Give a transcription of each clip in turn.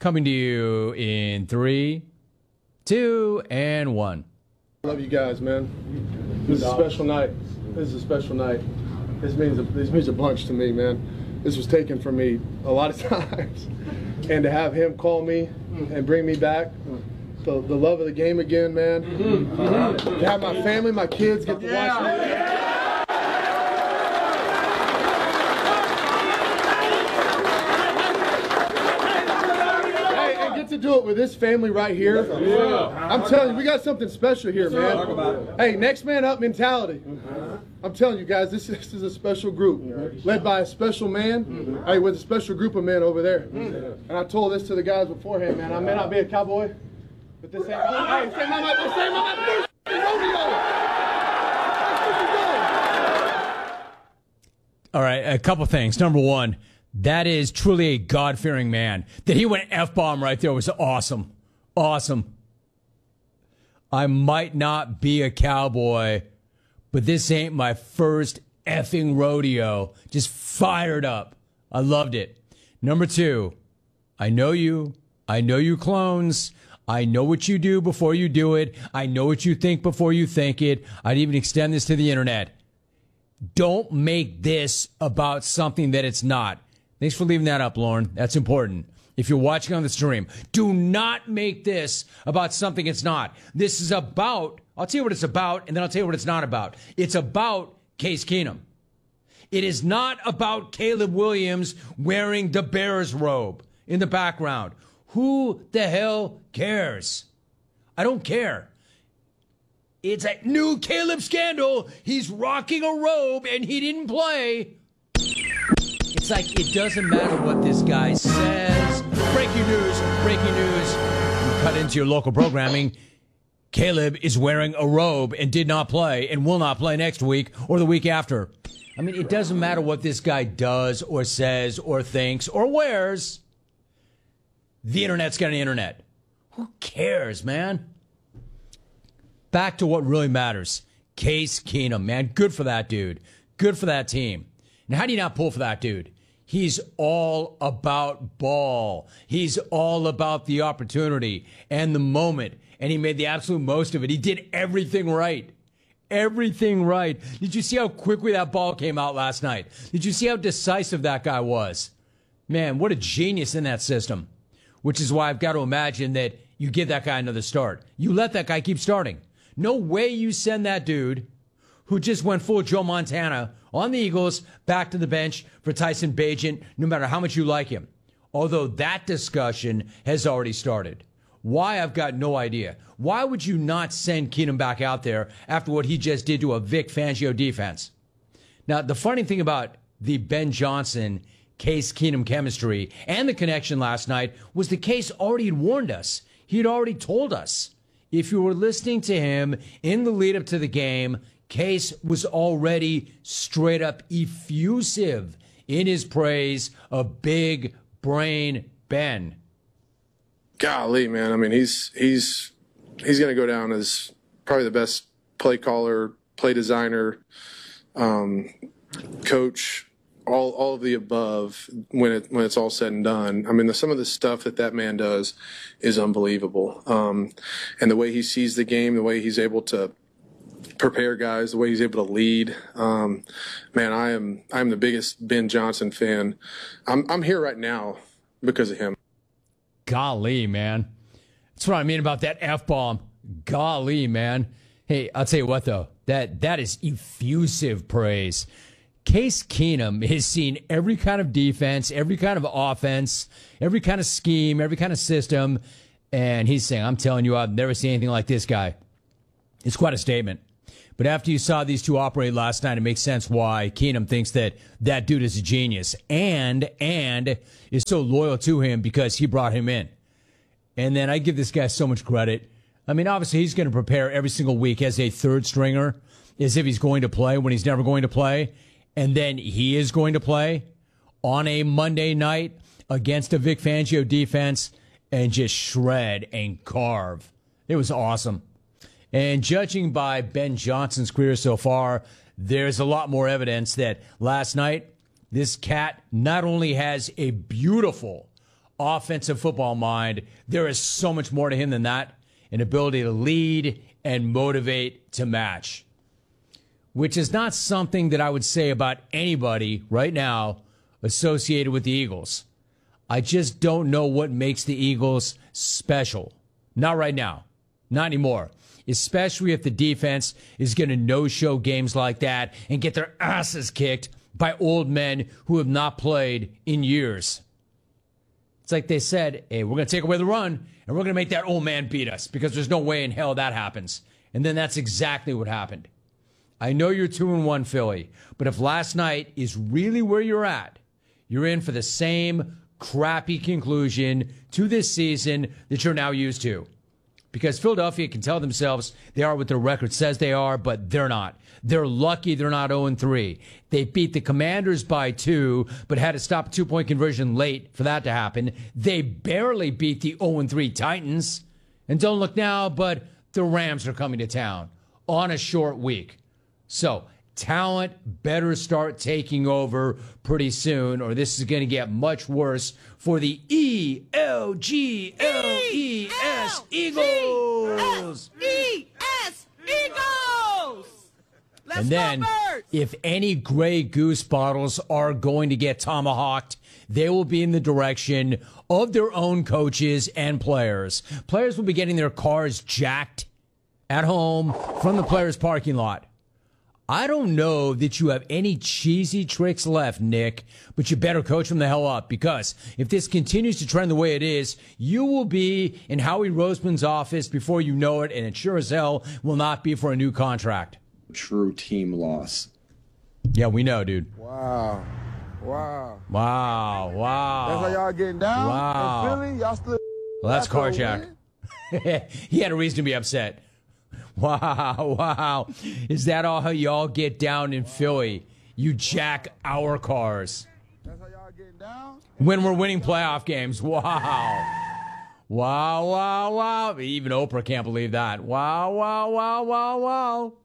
coming to you in 3, 2, and 1. I love you guys, man. This is a special night. This is a special night. This means a bunch to me, man. This was taken from me a lot of times. And to have him call me and bring me back, the love of the game again, man. To have my family, my kids get to watch me. Hey, and get to do it with this family right here. I'm telling you, we got something special here, man. Hey, next man up mentality. I'm telling you guys, this is a special group, led by a special man, hey, with a special group of men over there. And I told this to the guys beforehand, man. I may not be a cowboy, but this ain't my rodeo. All right, a couple things. Number one, that is truly a God-fearing man. That he went F-bomb right there was awesome. Awesome. I might not be a cowboy, but this ain't my first effing rodeo. Just fired up. I loved it. Number two, I know you clones. I know what you do before you do it. I know what you think before you think it. I'd even extend this to the internet. Don't make this about something that it's not. Thanks for leaving that up, Lauren. That's important. If you're watching on the stream, do not make this about something it's not. This is about, I'll tell you what it's about, and then I'll tell you what it's not about. It's about Case Keenum. It is not about Caleb Williams wearing the Bears robe in the background. Who the hell cares? I don't care. It's a new Caleb scandal. He's rocking a robe and he didn't play. It's like it doesn't matter what this guy says. Breaking news, breaking news. You cut into your local programming. Caleb is wearing a robe and did not play and will not play next week or the week after. I mean, it doesn't matter what this guy does or says or thinks or wears. The internet's got an internet. Who cares, man? Back to what really matters. Case Keenum, man. Good for that dude. Good for that team. Now, how do you not pull for that dude? He's all about ball. He's all about the opportunity and the moment. And he made the absolute most of it. He did everything right. Everything right. Did you see how quickly that ball came out last night? Did you see how decisive that guy was? Man, what a genius in that system. Which is why I've got to imagine that you give that guy another start. You let that guy keep starting. No way you send that dude who just went full Joe Montana on the Eagles back to the bench for Tyson Bagent, no matter how much you like him. Although that discussion has already started. Why, I've got no idea. Why would you not send Keenum back out there after what he just did to a Vic Fangio defense? Now, the funny thing about the Ben Johnson Case Keenum chemistry and the connection last night was the Case already had warned us. He had already told us. If you were listening to him in the lead up to the game, Case was already straight up effusive in his praise of Big Brain Ben. Golly, man. I mean, he's going to go down as probably the best play caller, play designer, coach, all of the above when it's all said and done. I mean, some of the stuff that man does is unbelievable. And the way he sees the game, the way he's able to prepare guys, the way he's able to lead. Man, I'm the biggest Ben Johnson fan. I'm here right now because of him. Golly, man. That's what I mean about that F-bomb. Golly, man. Hey, I'll tell you what, though. That is effusive praise. Case Keenum has seen every kind of defense, every kind of offense, every kind of scheme, every kind of system, and he's saying, I'm telling you, I've never seen anything like this guy. It's quite a statement. But after you saw these two operate last night, it makes sense why Keenum thinks that dude is a genius and is so loyal to him because he brought him in. And then I give this guy so much credit. I mean, obviously, he's going to prepare every single week as a third stringer, as if he's going to play when he's never going to play. And then he is going to play on a Monday night against a Vic Fangio defense and just shred and carve. It was awesome. And judging by Ben Johnson's career so far, there's a lot more evidence that last night, this cat not only has a beautiful offensive football mind, there is so much more to him than that. An ability to lead and motivate to match, which is not something that I would say about anybody right now associated with the Eagles. I just don't know what makes the Eagles special. Not right now. Not anymore. Especially if the defense is going to no-show games like that and get their asses kicked by old men who have not played in years. It's like they said, hey, we're going to take away the run, and we're going to make that old man beat us because there's no way in hell that happens. And then that's exactly what happened. I know you're 2-1, Philly, but if last night is really where you're at, you're in for the same crappy conclusion to this season that you're now used to. Because Philadelphia can tell themselves they are what their record says they are, but they're not. They're lucky they're not 0-3. They beat the Commanders by 2, but had to stop a 2-point conversion late for that to happen. They barely beat the 0-3 Titans. And don't look now, but the Rams are coming to town on a short week. So talent better start taking over pretty soon, or this is going to get much worse for the E-L-G-L-E-S Eagles. E-S Eagles! Let's And then, go Birds! if any Grey Goose bottles are going to get tomahawked, they will be in the direction of their own coaches and players. Players will be getting their cars jacked at home from the players' parking lot. I don't know that you have any cheesy tricks left, Nick, but you better coach them the hell up, because if this continues to trend the way it is, you will be in Howie Roseman's office before you know it, and it sure as hell will not be for a new contract. True team loss. Yeah, we know, dude. Wow. Wow. Wow, wow. That's how y'all getting down? Wow. In Philly? Y'all still. Well, that's Back over Carjack. there? He had a reason to be upset. Wow, wow. Is that all how y'all get down in Philly? You jack our cars That's how y'all getting down? when we're winning playoff games. Wow. Wow, wow, wow. Even Oprah can't believe that. Wow, wow, wow, wow, wow.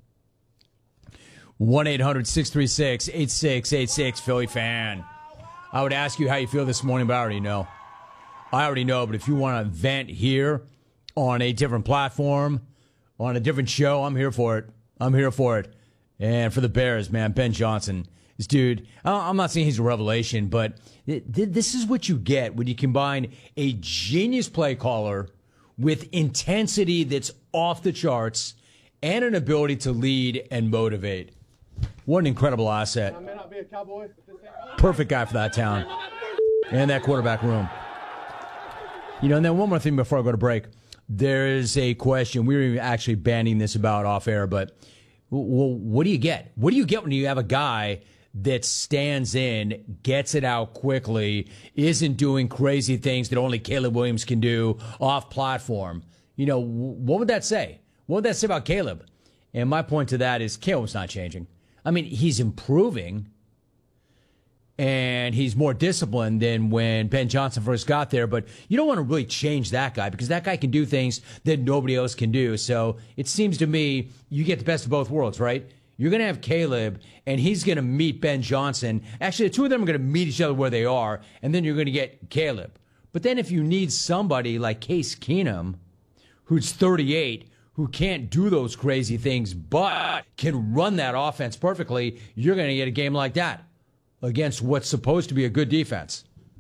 1-800-636-8686, Philly fan. I would ask you how you feel this morning, but I already know. But if you want to vent here on a different platform, on a different show, I'm here for it. And for the Bears, man, Ben Johnson, this dude, I'm not saying he's a revelation, but this is what you get when you combine a genius play caller with intensity that's off the charts and an ability to lead and motivate. What an incredible asset. Perfect guy for that town and that quarterback room. You know, and then one more thing before I go to break. There is a question. We were actually banning this about off air, but what do you get? What do you get when you have a guy that stands in, gets it out quickly, isn't doing crazy things that only Caleb Williams can do off platform? You know, what would that say? What would that say about Caleb? And my point to that is Caleb's not changing. I mean, he's improving, and he's more disciplined than when Ben Johnson first got there. But you don't want to really change that guy, because that guy can do things that nobody else can do. So it seems to me you get the best of both worlds, right? You're going to have Caleb, and he's going to meet Ben Johnson. Actually, the two of them are going to meet each other where they are, and then you're going to get Caleb. But then if you need somebody like Case Keenum, who's 38, who can't do those crazy things but can run that offense perfectly, you're going to get a game like that against what's supposed to be a good defense.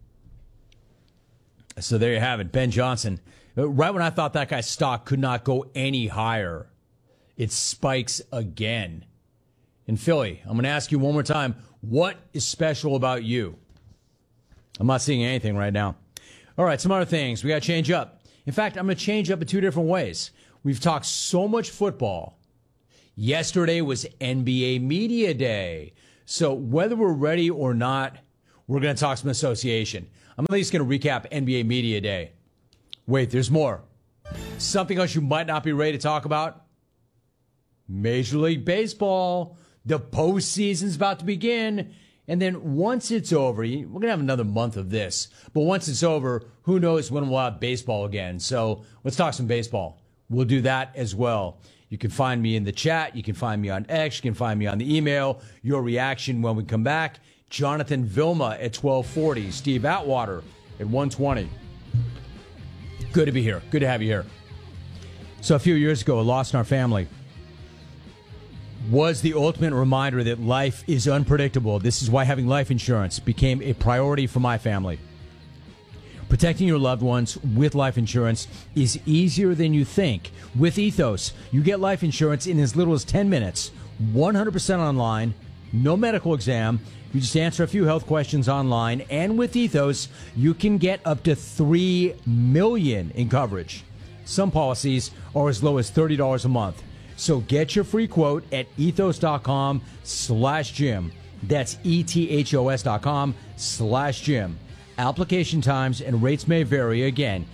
So there you have it, Ben Johnson. Right when I thought that guy's stock could not go any higher, it spikes again. In Philly, I'm going to ask you one more time, what is special about you? I'm not seeing anything right now. All right, some other things. We got to change up. In fact, I'm going to change up in two different ways. We've talked so much football. Yesterday was NBA Media Day. So whether we're ready or not, we're going to talk some association. I'm at least going to recap NBA Media Day. Wait, there's more. Something else you might not be ready to talk about? Major League Baseball. The postseason's about to begin. And then once it's over, we're going to have another month of this. But once it's over, who knows when we'll have baseball again. So let's talk some baseball. We'll do that as well. You can find me in the chat. You can find me on X. You can find me on the email. Your reaction when we come back. Jonathan Vilma at 1240. Steve Atwater at 120. Good to be here. Good to have you here. So a few years ago, a loss in our family was the ultimate reminder that life is unpredictable. This is why having life insurance became a priority for my family. Protecting your loved ones with life insurance is easier than you think. With Ethos, you get life insurance in as little as 10 minutes, 100% online, no medical exam. You just answer a few health questions online, and with Ethos, you can get up to $3 million in coverage. Some policies are as low as $30 a month. So get your free quote at ethos.com/Jim. That's ethos.com/Jim. Application times and rates may vary. Again,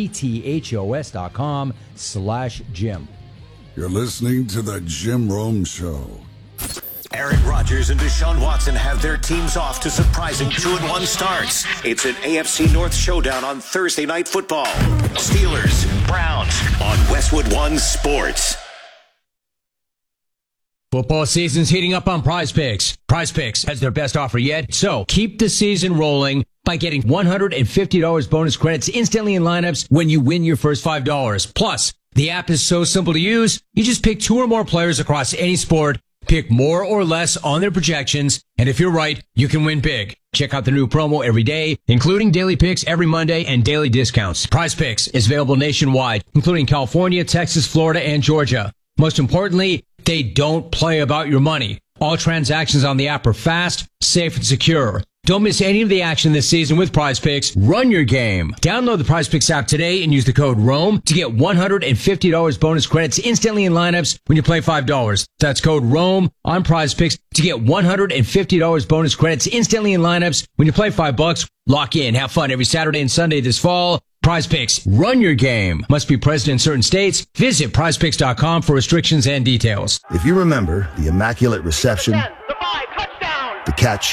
ethos.com/Jim. You're listening to The Jim Rome Show. Aaron Rodgers and Deshaun Watson have their teams off to surprising 2-1 starts. It's an AFC North showdown on Thursday Night Football. Steelers, Browns on Westwood One Sports. Football season's heating up on Prize Picks. Prize Picks has their best offer yet, so keep the season rolling by getting $150 bonus credits instantly in lineups when you win your first $5. Plus, the app is so simple to use, you just pick 2 or more players across any sport, pick more or less on their projections, and if you're right, you can win big. Check out the new promo every day, including daily picks every Monday and daily discounts. Prize Picks is available nationwide, including California, Texas, Florida, and Georgia. Most importantly, they don't play about your money. All transactions on the app are fast, safe, and secure. Don't miss any of the action this season with Prize Picks. Run your game. Download the Prize Picks app today and use the code ROME to get $150 bonus credits instantly in lineups when you play $5. That's code ROME on Prize Picks to get $150 bonus credits instantly in lineups when you play $5. Lock in. Have fun every Saturday and Sunday this fall. Prize Picks. Run your game. Must be present in certain states. Visit prizepicks.com for restrictions and details. If you remember the immaculate reception, the catch,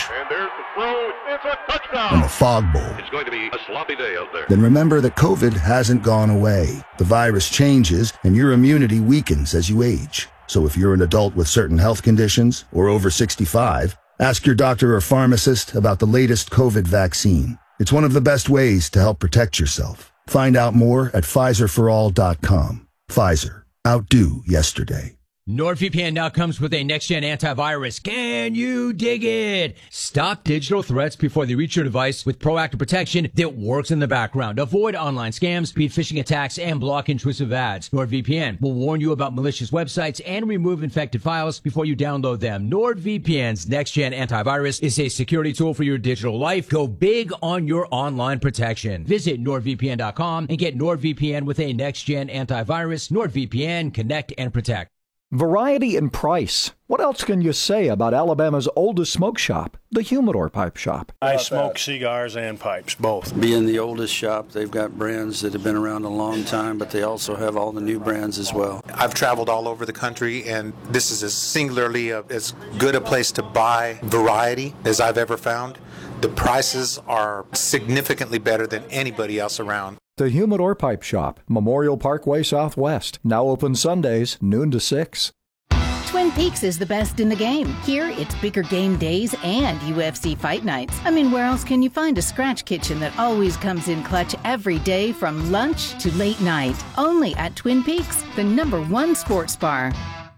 and the fog bowl, it's going to be a sloppy day out there. Then remember that COVID hasn't gone away. The virus changes and your immunity weakens as you age. So if you're an adult with certain health conditions or over 65, ask your doctor or pharmacist about the latest COVID vaccine. It's one of the best ways to help protect yourself. Find out more at PfizerForAll.com. Pfizer. Outdo yesterday. NordVPN now comes with a next-gen antivirus. Can you dig it? Stop digital threats before they reach your device with proactive protection that works in the background. Avoid online scams, beat phishing attacks, and block intrusive ads. NordVPN will warn you about malicious websites and remove infected files before you download them. NordVPN's next-gen antivirus is a security tool for your digital life. Go big on your online protection. Visit NordVPN.com and get NordVPN with a next-gen antivirus. NordVPN, connect and protect. Variety and price. What else can you say about Alabama's oldest smoke shop, the Humidor Pipe Shop? I smoke cigars and pipes, both. Being the oldest shop, they've got brands that have been around a long time, but they also have all the new brands as well. I've traveled all over the country, and this is singularly as good a place to buy variety as I've ever found. The prices are significantly better than anybody else around. The Humidor Pipe Shop, Memorial Parkway Southwest. Now open Sundays, noon to 6. Twin Peaks is the best in the game. Here, it's bigger game days and UFC fight nights. I mean, where else can you find a scratch kitchen that always comes in clutch every day from lunch to late night? Only at Twin Peaks, the #1 sports bar.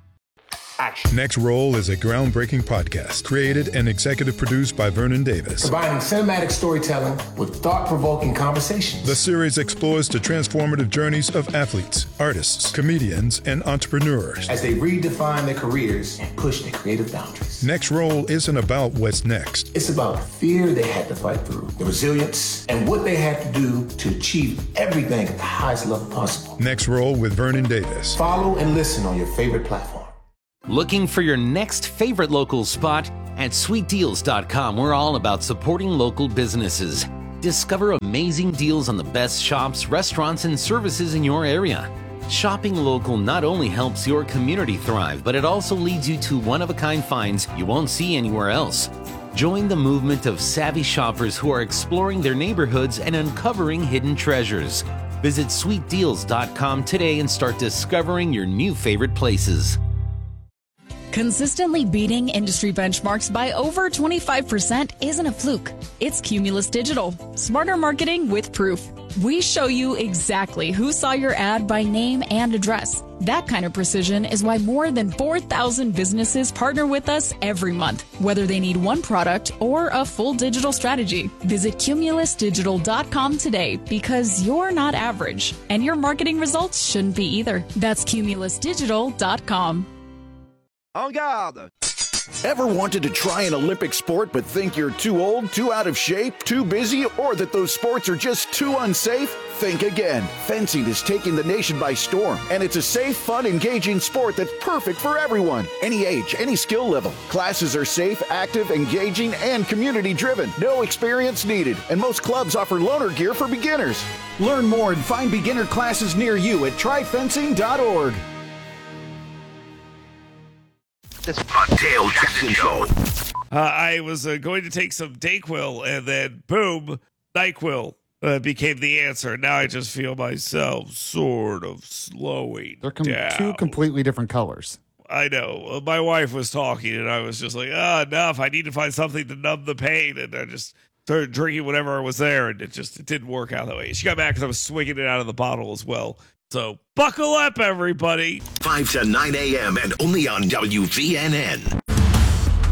Action. Next Roll is a groundbreaking podcast created and executive produced by Vernon Davis. Combining cinematic storytelling with thought-provoking conversations. The series explores the transformative journeys of athletes, artists, comedians, and entrepreneurs as they redefine their careers and push their creative boundaries. Next Roll isn't about what's next. It's about the fear they had to fight through, the resilience, and what they had to do to achieve everything at the highest level possible. Next Roll with Vernon Davis. Follow and listen on your favorite platform. Looking for your next favorite local spot? At sweetdeals.com, we're all about supporting local businesses. Discover amazing deals on the best shops, restaurants, and services in your area. Shopping local not only helps your community thrive, but it also leads you to one-of-a-kind finds you won't see anywhere else. Join the movement of savvy shoppers who are exploring their neighborhoods and uncovering hidden treasures. Visit sweetdeals.com today and start discovering your new favorite places. Consistently beating industry benchmarks by over 25% isn't a fluke. It's Cumulus Digital. Smarter marketing with proof. We show you exactly who saw your ad by name and address. That kind of precision is why more than 4,000 businesses partner with us every month, whether they need one product or a full digital strategy. Visit cumulusdigital.com today because you're not average, and your marketing results shouldn't be either. That's cumulusdigital.com. En garde! Ever wanted to try an Olympic sport but think you're too old, too out of shape, too busy, or that those sports are just too unsafe? Think again. Fencing is taking the nation by storm, and it's a safe, fun, engaging sport that's perfect for everyone. Any age, any skill level. Classes are safe, active, engaging, and community-driven. No experience needed, and most clubs offer loaner gear for beginners. Learn more and find beginner classes near you at tryfencing.org. Dale Jackson Show. I was going to take some Dayquil, and then boom, NyQuil became the answer. Now I just feel myself sort of slowing down. Two completely different colors. I know. My wife was talking, and I was just like, enough. I need to find something to numb the pain. And I just started drinking whatever was there, and it didn't work out that way. She got mad because I was swinging it out of the bottle as well. So buckle up, everybody. 5 to 9 a.m. and only on WVNN.